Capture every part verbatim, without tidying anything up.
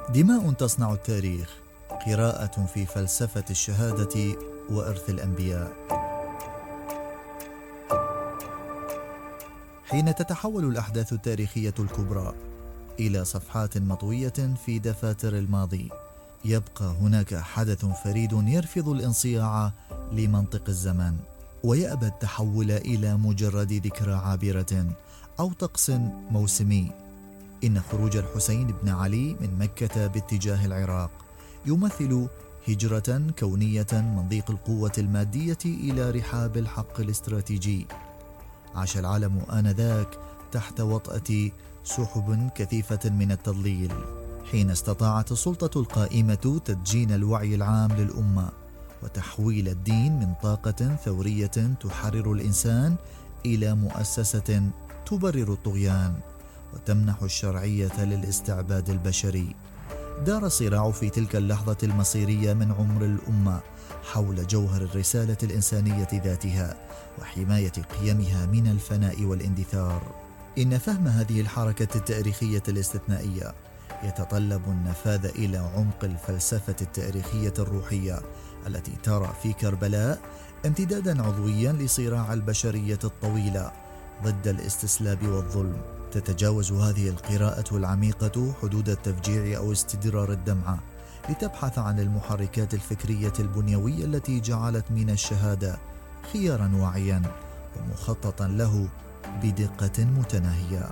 دماء تصنع التاريخ، قراءة في فلسفة الشهادة وإرث الأنبياء. حين تتحول الأحداث التاريخية الكبرى إلى صفحات مطوية في دفاتر الماضي، يبقى هناك حدث فريد يرفض الانصياع لمنطق الزمن، ويأبى التحول إلى مجرد ذكرى عابرة أو طقس موسمي. إن خروج الحسين بن علي من مكة باتجاه العراق يمثل هجرة كونية من ضيق القوة المادية إلى رحاب الحق الاستراتيجي. عاش العالم آنذاك تحت وطأة سحب كثيفة من التضليل، حين استطاعت السلطة القائمة تدجين الوعي العام للأمة وتحويل الدين من طاقة ثورية تحرر الإنسان إلى مؤسسة تبرر الطغيان وتمنح الشرعية للاستعباد البشري. دار الصراع في تلك اللحظة المصيرية من عمر الأمة حول جوهر الرسالة الإنسانية ذاتها وحماية قيمها من الفناء والاندثار. إن فهم هذه الحركة التاريخية الاستثنائية يتطلب النفاذ إلى عمق الفلسفة التاريخية الروحية التي ترى في كربلاء امتدادا عضويا لصراع البشرية الطويلة ضد الاستسلاب والظلم. تتجاوز هذه القراءة العميقة حدود التفجيع أو استدرار الدمعة لتبحث عن المحركات الفكرية البنيوية التي جعلت من الشهادة خيارا واعيا ومخططا له بدقة متناهية.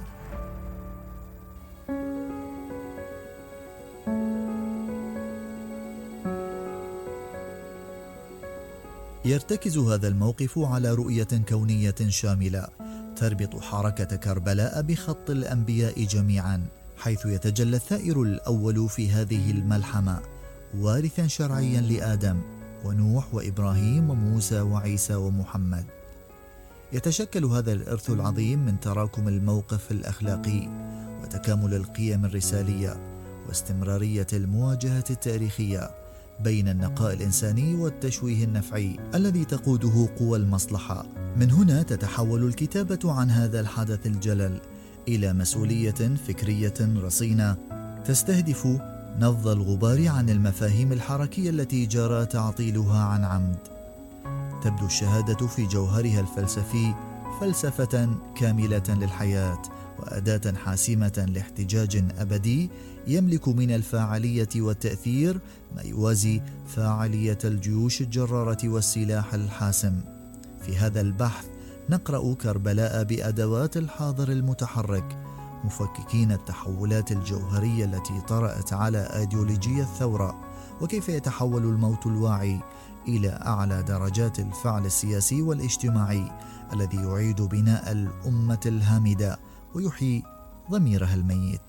يرتكز هذا الموقف على رؤية كونية شاملة تربط حركة كربلاء بخط الأنبياء جميعا، حيث يتجلى الثائر الأول في هذه الملحمة وارثا شرعيا لآدم ونوح وإبراهيم وموسى وعيسى ومحمد. يتشكل هذا الإرث العظيم من تراكم الموقف الأخلاقي وتكامل القيم الرسالية واستمرارية المواجهة التاريخية بين النقاء الإنساني والتشويه النفعي الذي تقوده قوى المصلحة. من هنا تتحول الكتابة عن هذا الحدث الجلل إلى مسؤولية فكرية رصينة تستهدف نفض الغبار عن المفاهيم الحركية التي جرى تعطيلها عن عمد. تبدو الشهادة في جوهرها الفلسفي فلسفة كاملة للحياة وأداة حاسمة لاحتجاج أبدي يملك من الفاعلية والتأثير ما يوازي فاعلية الجيوش الجرارة والسلاح الحاسم. في هذا البحث نقرأ كربلاء بأدوات الحاضر المتحرك، مفككين التحولات الجوهرية التي طرأت على أيديولوجية الثورة، وكيف يتحول الموت الواعي إلى أعلى درجات الفعل السياسي والاجتماعي الذي يعيد بناء الأمة الهامدة ويحيي ضميرها الميت.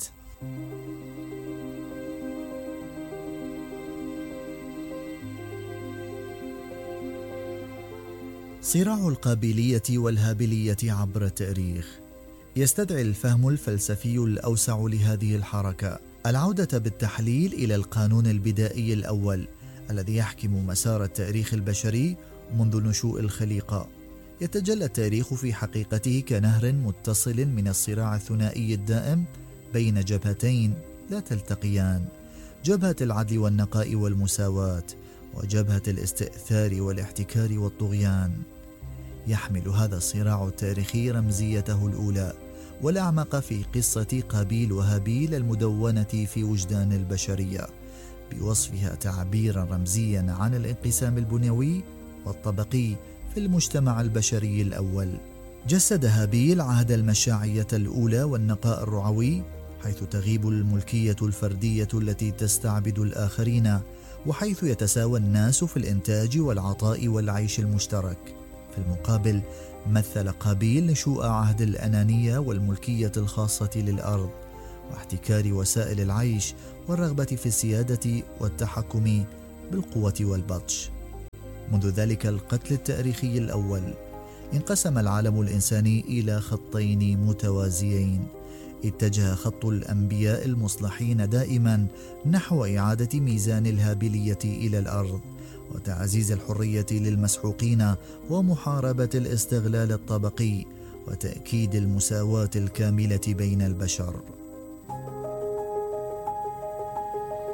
صراع القابلية والهابلية عبر التاريخ يستدعي الفهم الفلسفي الأوسع لهذه الحركة، العودة بالتحليل إلى القانون البدائي الأول الذي يحكم مسار التاريخ البشري منذ نشوء الخليقة. يتجلى التاريخ في حقيقته كنهر متصل من الصراع الثنائي الدائم بين جبهتين لا تلتقيان، جبهة العدل والنقاء والمساواة وجبهة الاستئثار والاحتكار والطغيان. يحمل هذا الصراع التاريخي رمزيته الأولى والأعمق في قصة قابيل وهابيل المدونة في وجدان البشرية، بوصفها تعبيرا رمزيا عن الانقسام البنيوي والطبقي في المجتمع البشري الأول. جسد هابيل عهد المشاعية الأولى والنقاء الرعوي، حيث تغيب الملكية الفردية التي تستعبد الآخرين، وحيث يتساوى الناس في الإنتاج والعطاء والعيش المشترك. في المقابل مثل قابيل نشوء عهد الأنانية والملكية الخاصة للأرض واحتكار وسائل العيش والرغبة في السيادة والتحكم بالقوة والبطش. منذ ذلك القتل التاريخي الأول انقسم العالم الإنساني إلى خطين متوازيين. اتجه خط الأنبياء المصلحين دائما نحو إعادة ميزان الهابلية إلى الأرض وتعزيز الحرية للمسحوقين ومحاربة الاستغلال الطبقي وتأكيد المساواة الكاملة بين البشر.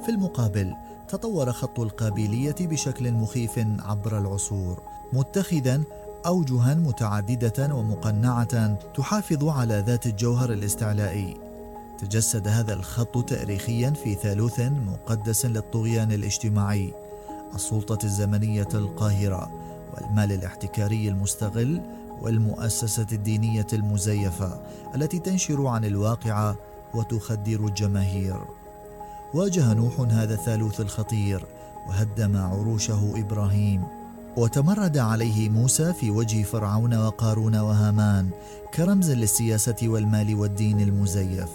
في المقابل تطور خط القابلية بشكل مخيف عبر العصور، متخذا أوجها متعددة ومقنعة تحافظ على ذات الجوهر الاستعلائي. تجسد هذا الخط تاريخيا في ثالوث مقدس للطغيان الاجتماعي، السلطة الزمنية القاهرة، والمال الاحتكاري المستغل، والمؤسسة الدينية المزيفة التي تنشر عن الواقع وتخدر الجماهير. واجه نوح هذا الثالوث الخطير وهدم عروشه إبراهيم، وتمرد عليه موسى في وجه فرعون وقارون وهامان كرمز للسياسة والمال والدين المزيف.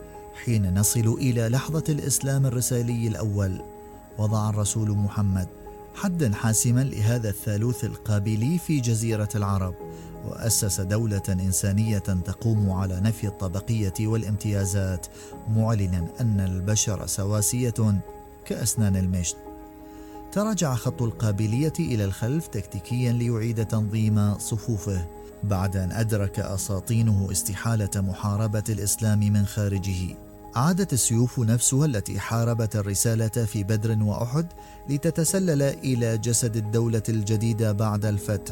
حين نصل إلى لحظة الإسلام الرسالي الأول، وضع الرسول محمد حداً حاسماً لهذا الثالوث القابلي في جزيرة العرب، وأسس دولة إنسانية تقوم على نفي الطبقية والامتيازات، معلناً أن البشر سواسية كأسنان المشط. تراجع خط القابلية إلى الخلف تكتيكياً ليعيد تنظيم صفوفه بعد أن أدرك أساطينه استحالة محاربة الإسلام من خارجه. عادت السيوف نفسها التي حاربت الرسالة في بدر وأحد لتتسلل إلى جسد الدولة الجديدة بعد الفتح،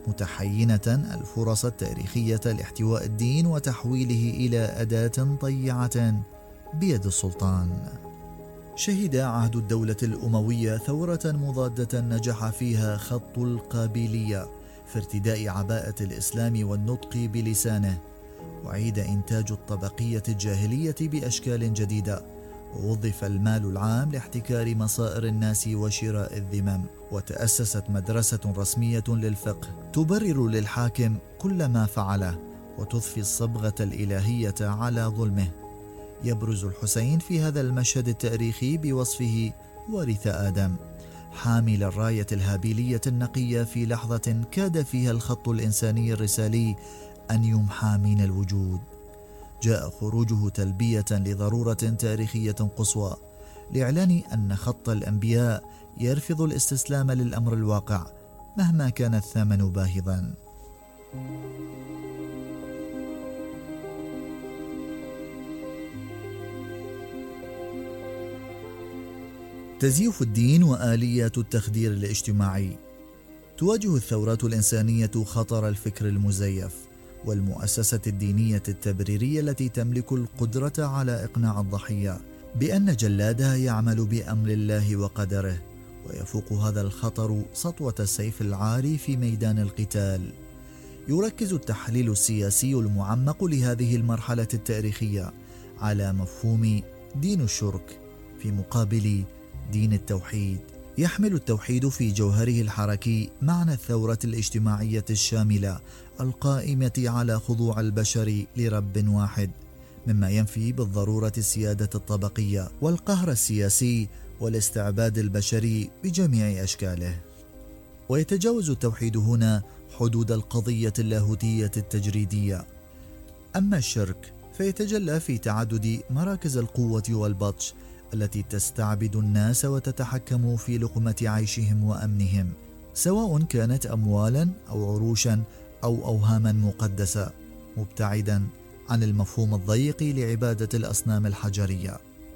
متحينة الفرص التاريخية لاحتواء الدين وتحويله إلى أداة طيعة بيد السلطان. شهد عهد الدولة الأموية ثورة مضادة نجح فيها خط القابلية في ارتداء عباءة الإسلام والنطق بلسانه، وعيد إنتاج الطبقية الجاهلية بأشكال جديدة، ووظف المال العام لاحتكار مصائر الناس وشراء الذمم، وتأسست مدرسة رسمية للفقه تبرر للحاكم كل ما فعله وتضفي الصبغة الإلهية على ظلمه. يبرز الحسين في هذا المشهد التاريخي بوصفه وارث آدم، حامل الراية الهابيلية النقية في لحظة كاد فيها الخط الإنساني الرسالي أن يمحى من الوجود. جاء خروجه تلبية لضرورة تاريخية قصوى، لإعلان أن خط الأنبياء يرفض الاستسلام للأمر الواقع مهما كان الثمن باهظا. تزييف الدين وآليات التخدير الاجتماعي. تواجه الثورات الإنسانية خطر الفكر المزيف والمؤسسة الدينية التبريرية التي تملك القدرة على إقناع الضحية بأن جلادها يعمل بأمر الله وقدره، ويفوق هذا الخطر سطوة السيف العاري في ميدان القتال. يركز التحليل السياسي المعمق لهذه المرحلة التاريخية على مفهوم دين الشرك في مقابل دين التوحيد. يحمل التوحيد في جوهره الحركي معنى الثورة الاجتماعية الشاملة القائمة على خضوع البشر لرب واحد، مما ينفي بالضرورة السيادة الطبقية والقهر السياسي والاستعباد البشري بجميع أشكاله. ويتجاوز التوحيد هنا حدود القضية اللاهوتية التجريدية. أما الشرك فيتجلى في تعدد مراكز القوة والبطش التي تستعبد الناس وتتحكم في لقمة عيشهم وأمنهم، سواء كانت أموالا أو عروشا أو أوهاما مقدسة، مبتعدا عن المفهوم الضيق لعبادة الأصنام الحجرية.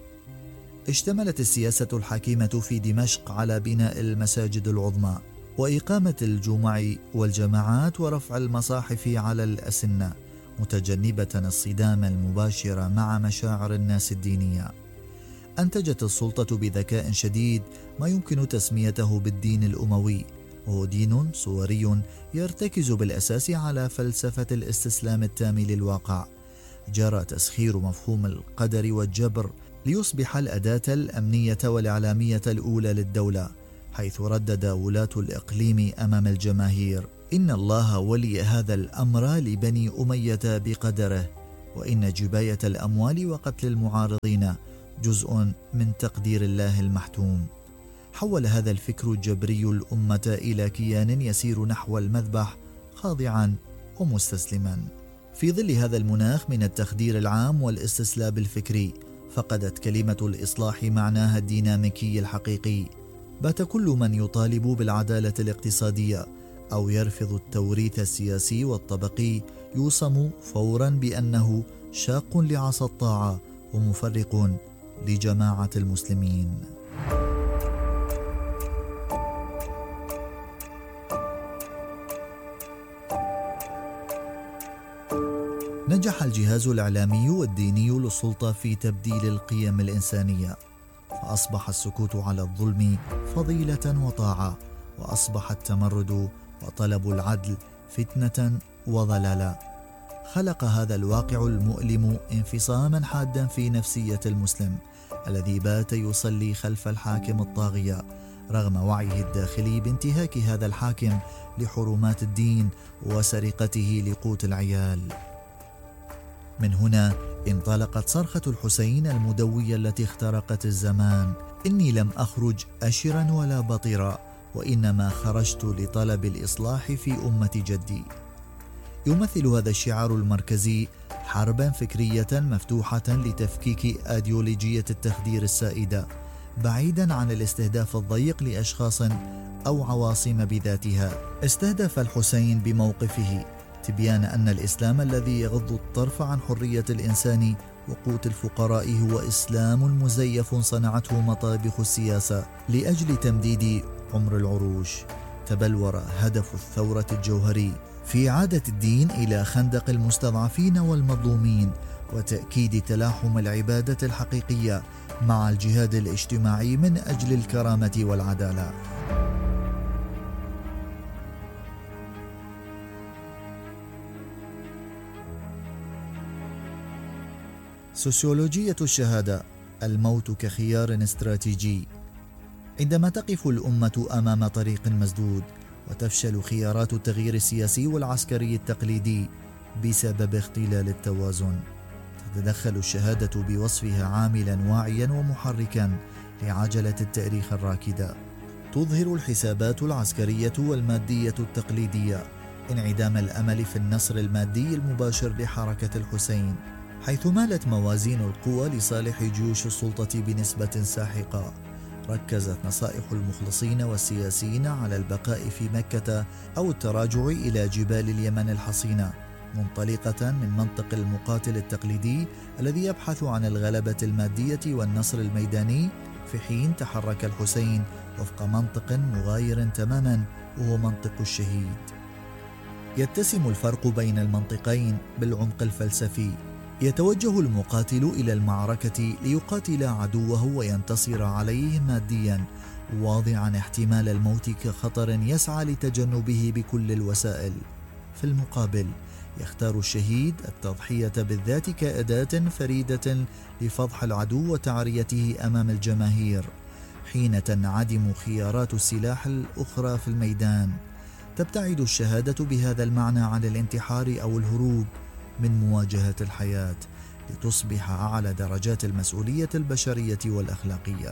اشتملت السياسة الحاكمة في دمشق على بناء المساجد العظمى وإقامة الجمع والجماعات ورفع المصاحف على الأسنة، متجنبة الصدام المباشر مع مشاعر الناس الدينية. أنتجت السلطة بذكاء شديد ما يمكن تسميته بالدين الأموي، وهو دين صوري يرتكز بالأساس على فلسفة الاستسلام التام للواقع. جرى تسخير مفهوم القدر والجبر ليصبح الأداة الأمنية والإعلامية الأولى للدولة، حيث ردد ولاة الإقليم أمام الجماهير: إن الله ولي هذا الأمر لبني أمية بقدره، وإن جباية الأموال وقتل المعارضين جزء من تقدير الله المحتوم. حول هذا الفكر الجبري الأمة إلى كيان يسير نحو المذبح خاضعا ومستسلما. في ظل هذا المناخ من التخدير العام والاستسلاب الفكري، فقدت كلمة الإصلاح معناها الديناميكي الحقيقي. بات كل من يطالب بالعدالة الاقتصادية أو يرفض التوريث السياسي والطبقي يوصم فورا بأنه شاق لعصا الطاعة ومفرق لجماعة المسلمين. نجح الجهاز الإعلامي والديني للسلطة في تبديل القيم الإنسانية، فأصبح السكوت على الظلم فضيلة وطاعة، وأصبح التمرد وطلب العدل فتنة وضلالا. خلق هذا الواقع المؤلم انفصاما حادا في نفسية المسلم الذي بات يصلي خلف الحاكم الطاغية رغم وعيه الداخلي بانتهاك هذا الحاكم لحرمات الدين وسرقته لقوت العيال. من هنا انطلقت صرخة الحسين المدوية التي اخترقت الزمان: إني لم أخرج أشرا ولا بطرا، وإنما خرجت لطلب الإصلاح في أمة جدي. يمثل هذا الشعار المركزي حربا فكرية مفتوحة لتفكيك أيديولوجية التخدير السائدة، بعيدا عن الاستهداف الضيق لأشخاص أو عواصم بذاتها. استهدف الحسين بموقفه تبيان أن الإسلام الذي يغض الطرف عن حرية الإنسان وقوت الفقراء هو إسلام مزيف صنعته مطابخ السياسة لأجل تمديد عمر العروش. تبلور هدف الثورة الجوهري في إعادة الدين إلى خندق المستضعفين والمظلومين وتأكيد تلاحم العبادة الحقيقية مع الجهاد الاجتماعي من أجل الكرامة والعدالة. سوسيولوجية الشهادة: الموت كخيار استراتيجي. عندما تقف الأمة أمام طريق مسدود وتفشل خيارات التغيير السياسي والعسكري التقليدي بسبب اختلال التوازن، تتدخل الشهادة بوصفها عاملا واعيا ومحركا لعجلة التاريخ الراكدة. تظهر الحسابات العسكرية والمادية التقليدية انعدام الأمل في النصر المادي المباشر لحركة الحسين، حيث مالت موازين القوى لصالح جيوش السلطة بنسبة ساحقة. ركزت نصائح المخلصين والسياسيين على البقاء في مكة أو التراجع إلى جبال اليمن الحصينة، منطلقة من منطق المقاتل التقليدي الذي يبحث عن الغلبة المادية والنصر الميداني، في حين تحرك الحسين وفق منطق مغاير تماما وهو منطق الشهيد. يتسم الفرق بين المنطقين بالعمق الفلسفي. يتوجه المقاتل إلى المعركة ليقاتل عدوه وينتصر عليه ماديا، واضعا احتمال الموت كخطر يسعى لتجنبه بكل الوسائل. في المقابل يختار الشهيد التضحية بالذات كأداة فريدة لفضح العدو وتعريته أمام الجماهير، حين تنعدم خيارات السلاح الأخرى في الميدان. تبتعد الشهادة بهذا المعنى عن الانتحار أو الهروب من مواجهة الحياة، لتصبح أعلى درجات المسؤولية البشرية والأخلاقية.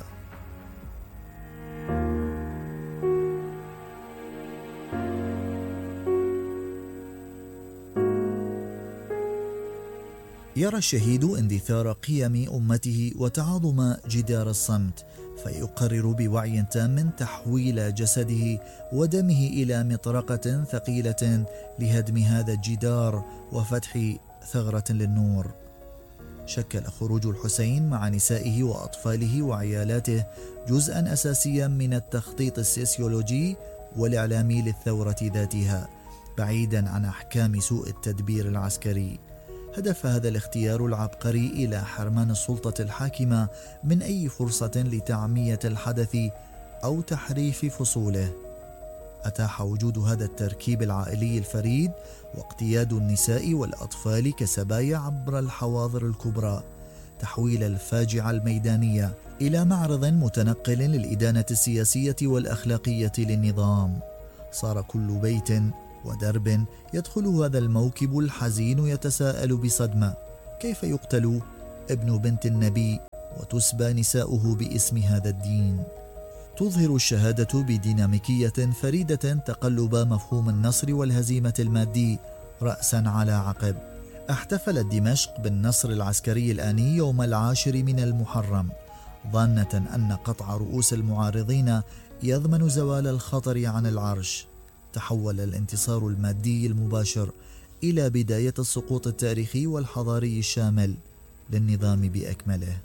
يرى الشهيد اندثار قيم أمته وتعاظم جدار الصمت، فيقرر بوعي تام تحويل جسده ودمه إلى مطرقة ثقيلة لهدم هذا الجدار وفتح ثغرة للنور. شكل خروج الحسين مع نسائه وأطفاله وعيالاته جزءا أساسيا من التخطيط السياسيولوجي والإعلامي للثورة ذاتها، بعيدا عن أحكام سوء التدبير العسكري. هدف هذا الاختيار العبقري إلى حرمان السلطة الحاكمة من أي فرصة لتعمية الحدث أو تحريف فصوله. أتاح وجود هذا التركيب العائلي الفريد واقتياد النساء والأطفال كسبايا عبر الحواضر الكبرى تحويل الفاجعة الميدانية إلى معرض متنقل للإدانة السياسية والأخلاقية للنظام. صار كل بيت ودرب يدخل هذا الموكب الحزين يتساءل بصدمة: كيف يقتل ابن بنت النبي وتسبى نساؤه باسم هذا الدين؟ تظهر الشهادة بديناميكية فريدة تقلب مفهوم النصر والهزيمة المادي رأسا على عقب. احتفلت دمشق بالنصر العسكري الآني يوم العاشر من المحرم، ظانة أن قطع رؤوس المعارضين يضمن زوال الخطر عن العرش. تحول الانتصار المادي المباشر إلى بداية السقوط التاريخي والحضاري الشامل للنظام بأكمله.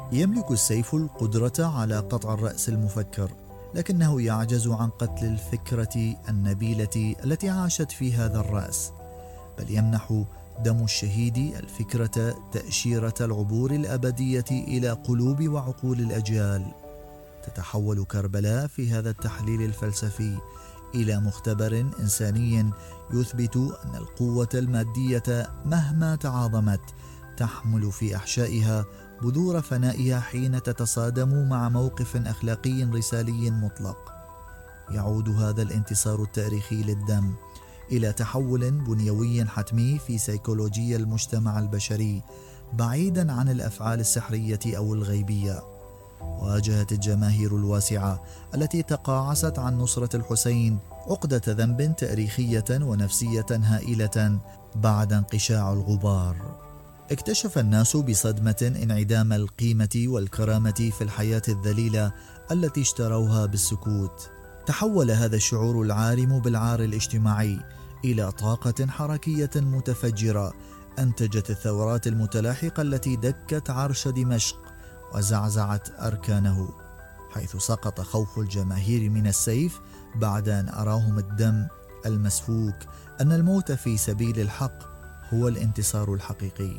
يملك السيف القدرة على قطع الرأس المفكر، لكنه يعجز عن قتل الفكرة النبيلة التي عاشت في هذا الرأس، بل يمنح دم الشهيد الفكرة تأشيرة العبور الأبدية إلى قلوب وعقول الأجيال. تتحول كربلاء في هذا التحليل الفلسفي إلى مختبر إنساني يثبت أن القوة المادية مهما تعاظمت تحمل في أحشائها بذور فنائها حين تتصادم مع موقف أخلاقي رسالي مطلق. يعود هذا الانتصار التاريخي للدم إلى تحول بنيوي حتمي في سيكولوجيا المجتمع البشري بعيدا عن الأفعال السحرية أو الغيبية. واجهت الجماهير الواسعة التي تقاعست عن نصرة الحسين عقدة ذنب تاريخية ونفسية هائلة بعد انقشاع الغبار. اكتشف الناس بصدمة انعدام القيمة والكرامة في الحياة الذليلة التي اشتروها بالسكوت. تحول هذا الشعور العارم بالعار الاجتماعي إلى طاقة حركية متفجرة أنتجت الثورات المتلاحقة التي دكت عرش دمشق وزعزعت أركانه، حيث سقط خوف الجماهير من السيف بعد أن أراهم الدم المسفوك أن الموت في سبيل الحق هو الانتصار الحقيقي.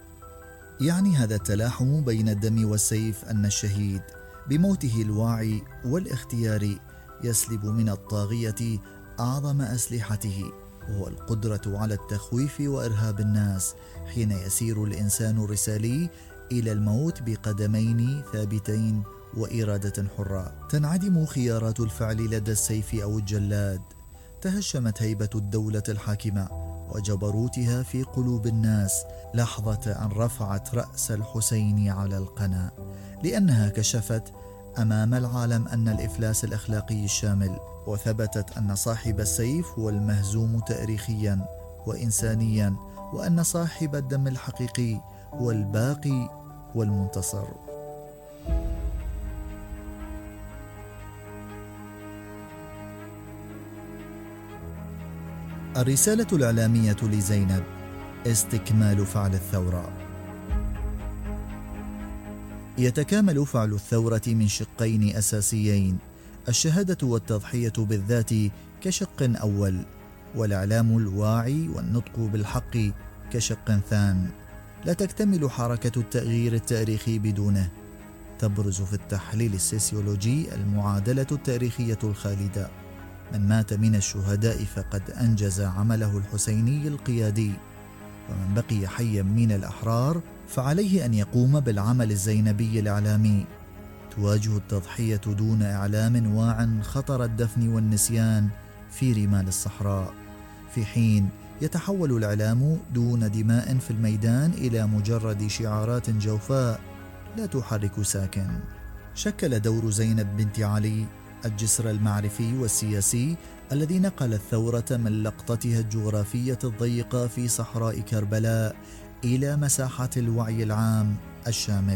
يعني هذا التلاحم بين الدم والسيف أن الشهيد بموته الواعي والاختياري يسلب من الطاغية أعظم أسلحته، وهو القدرة على التخويف وإرهاب الناس حين يسير الإنسان الرسالي إلى الموت بقدمين ثابتين وإرادة حرة. تنعدم خيارات الفعل لدى السيف أو الجلاد. تهشمت هيبة الدولة الحاكمة وجبروتها في قلوب الناس لحظة أن رفعت رأس الحسين على القنا، لأنها كشفت أمام العالم أن الإفلاس الأخلاقي الشامل، وثبتت أن صاحب السيف هو المهزوم تاريخيا وإنسانيا، وأن صاحب الدم الحقيقي هو الباقي والمنتصر. الرسالة الإعلامية لزينب: استكمال فعل الثورة. يتكامل فعل الثورة من شقين أساسيين: الشهادة والتضحية بالذات كشق أول، والإعلام الواعي والنطق بالحق كشق ثان. لا تكتمل حركة التغيير التاريخي بدونه. تبرز في التحليل السيسيولوجي المعادلة التاريخية الخالدة: من مات من الشهداء فقد أنجز عمله الحسيني القيادي، ومن بقي حيا من الأحرار فعليه أن يقوم بالعمل الزينبي الإعلامي. تواجه التضحية دون إعلام واع خطر الدفن والنسيان في رمال الصحراء، في حين يتحول الإعلام دون دماء في الميدان إلى مجرد شعارات جوفاء لا تحرك ساكن. شكل دور زينب بنت علي الجسر المعرفي والسياسي الذي نقل الثورة من لقطتها الجغرافية الضيقة في صحراء كربلاء إلى مساحة الوعي العام الشامل.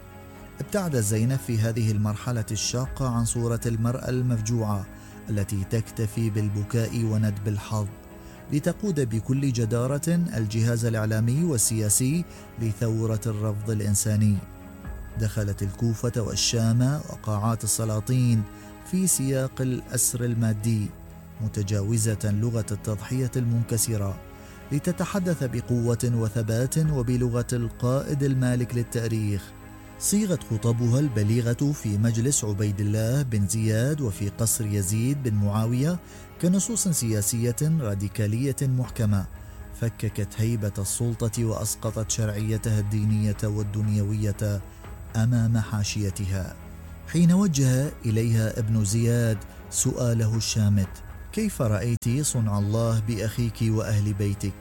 ابتعدت زينب في هذه المرحلة الشاقة عن صورة المرأة المفجوعة التي تكتفي بالبكاء وندب الحظ، لتقود بكل جدارة الجهاز الإعلامي والسياسي لثورة الرفض الإنساني. دخلت الكوفة والشام وقاعات السلاطين في سياق الأسر المادي، متجاوزة لغة التضحية المنكسرة، لتتحدث بقوة وثبات وبلغة القائد المالك للتاريخ. صيغت خطبها البليغة في مجلس عبيد الله بن زياد وفي قصر يزيد بن معاوية كنصوص سياسية راديكالية محكمة، فككت هيبة السلطة وأسقطت شرعيتها الدينية والدنيوية أمام حاشيتها. حين وجه إليها ابن زياد سؤاله الشامت: كيف رأيت صنع الله بأخيك وأهل بيتك؟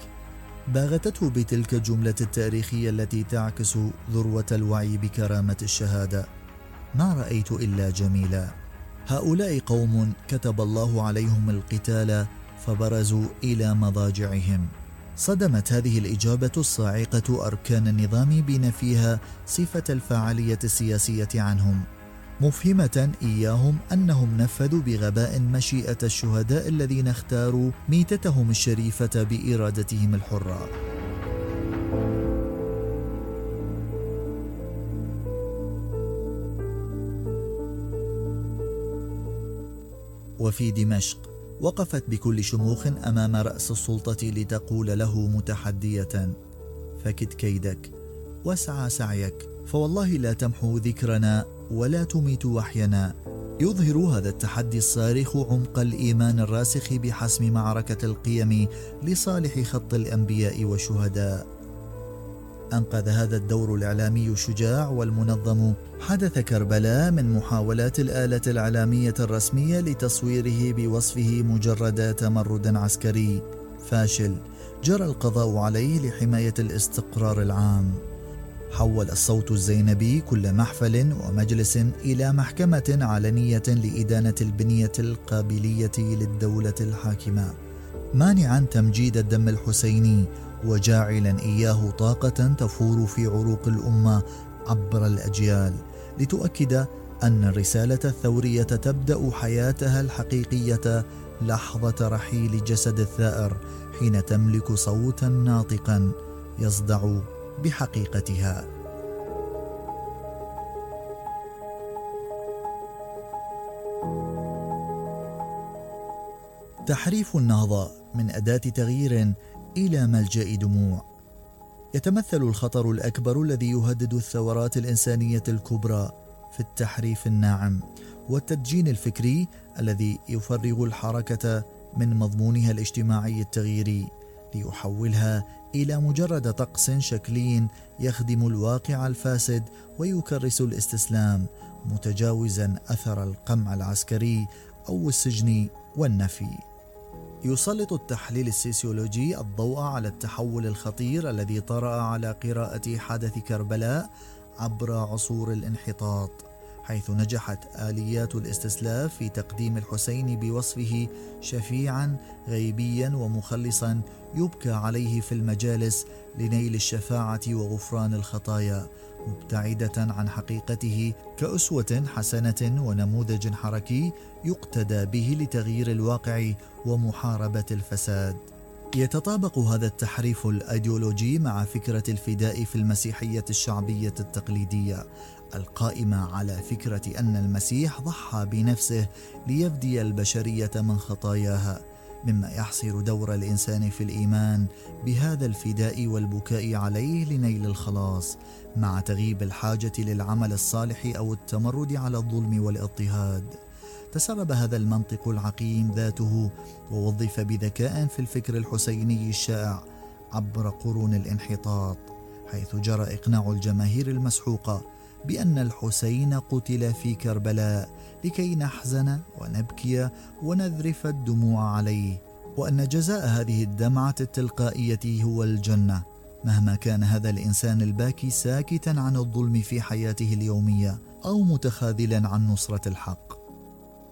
باغتته بتلك الجملة التاريخية التي تعكس ذروة الوعي بكرامة الشهادة: ما رأيت إلا جميلا. هؤلاء قوم كتب الله عليهم القتال فبرزوا إلى مضاجعهم. صدمت هذه الإجابة الصاعقة أركان النظام بنفيها صفة الفاعلية السياسية عنهم، مفهمة إياهم أنهم نفذوا بغباء مشيئة الشهداء الذين اختاروا ميتتهم الشريفة بإرادتهم الحرة. وفي دمشق وقفت بكل شموخ أمام رأس السلطة لتقول له متحدية: فكد كيدك واسعى سعيك، فوالله لا تمحو ذكرنا ولا تميت وحينا. يظهر هذا التحدي الصارخ عمق الإيمان الراسخ بحسم معركة القيم لصالح خط الأنبياء والشهداء. أنقذ هذا الدور الإعلامي الشجاع والمنظم حدث كربلاء من محاولات الآلة الإعلامية الرسمية لتصويره بوصفه مجرد تمرد عسكري فاشل جرى القضاء عليه لحماية الاستقرار العام. حول الصوت الزينبي كل محفل ومجلس إلى محكمة علنية لإدانة البنية القابلية للدولة الحاكمة، مانعا تمجيد الدم الحسيني وجاعلا إياه طاقة تفور في عروق الأمة عبر الأجيال، لتؤكد أن الرسالة الثورية تبدأ حياتها الحقيقية لحظة رحيل جسد الثائر، حين تملك صوتا ناطقا يصدع بحقيقتها. تحريف النهضة من أداة تغيير إلى ملجأ دموع. يتمثل الخطر الأكبر الذي يهدد الثورات الإنسانية الكبرى في التحريف الناعم والتدجين الفكري الذي يفرغ الحركة من مضمونها الاجتماعي التغييري ليحولها إلى مجرد طقس شكلي يخدم الواقع الفاسد ويكرس الاستسلام، متجاوزا أثر القمع العسكري أو السجن والنفي. يسلط التحليل السيسيولوجي الضوء على التحول الخطير الذي طرأ على قراءة حدث كربلاء عبر عصور الانحطاط، حيث نجحت آليات الاستسلاف في تقديم الحسين بوصفه شفيعا غيبيا ومخلصا يبكى عليه في المجالس لنيل الشفاعة وغفران الخطايا، مبتعدة عن حقيقته كأسوة حسنة ونموذج حركي يقتدى به لتغيير الواقع ومحاربة الفساد. يتطابق هذا التحريف الأيديولوجي مع فكرة الفداء في المسيحية الشعبية التقليدية القائمة على فكرة أن المسيح ضحى بنفسه ليفدي البشرية من خطاياها، مما يحصر دور الإنسان في الإيمان بهذا الفداء والبكاء عليه لنيل الخلاص، مع تغيب الحاجة للعمل الصالح أو التمرد على الظلم والاضطهاد. تسرب هذا المنطق العقيم ذاته ووظف بذكاء في الفكر الحسيني الشائع عبر قرون الانحطاط، حيث جرى إقناع الجماهير المسحوقة بأن الحسين قتل في كربلاء لكي نحزن ونبكي ونذرف الدموع عليه، وأن جزاء هذه الدمعة التلقائية هو الجنة، مهما كان هذا الإنسان الباكي ساكتا عن الظلم في حياته اليومية أو متخاذلا عن نصرة الحق.